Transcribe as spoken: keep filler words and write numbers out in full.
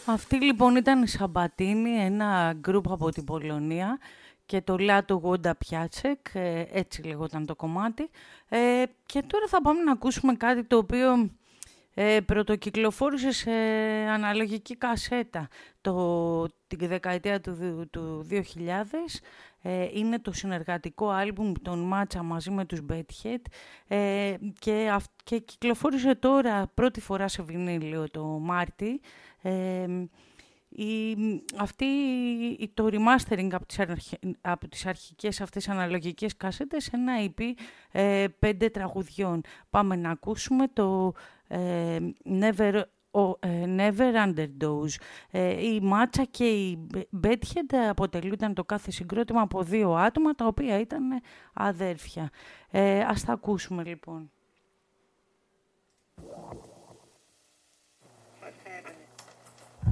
Αυτή λοιπόν ήταν η Σαμπατίνη, ένα γκρουπ από την Πολωνία και το Λάτο Γόντα Πιάτσεκ, έτσι λεγόταν το κομμάτι. Ε, και τώρα θα πάμε να ακούσουμε κάτι το οποίο ε, πρωτοκυκλοφόρησε σε αναλογική κασέτα το, την δεκαετία του, δι- του δύο χιλιάδες. Ε, είναι το συνεργατικό άλμπουμ των Μάτσα μαζί με τους Bedhead ε, και, αυ- και κυκλοφόρησε τώρα πρώτη φορά σε βινίλιο το Μάρτι. Ε, η, αυτή, η- το remastering από τις, αρχ, από τις αρχικές αυτές αναλογικές κασέτες, ένα ι πι ε, πέντε τραγουδιών. Πάμε να ακούσουμε το ε, Never, ο, ε, Never Underdose. Ε, η Μάτσα και η Bedhead αποτελούνταν το κάθε συγκρότημα από δύο άτομα, τα οποία ήταν αδέρφια. Ε, ας τα ακούσουμε λοιπόν.